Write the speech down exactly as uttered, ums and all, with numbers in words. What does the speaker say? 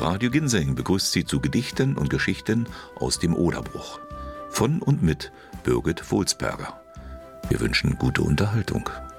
Radio Ginseng begrüßt Sie zu Gedichten und Geschichten aus dem Oderbruch. Von und mit Birgit Wohlsberger. Wir wünschen gute Unterhaltung.